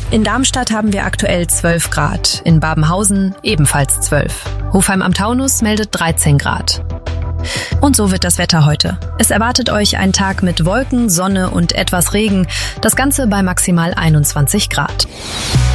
In Darmstadt haben wir aktuell 12 Grad, in Babenhausen ebenfalls 12. Hofheim am Taunus meldet 13 Grad. Und so wird das Wetter heute. Es erwartet euch ein Tag mit Wolken, Sonne und etwas Regen, das Ganze bei maximal 21 Grad.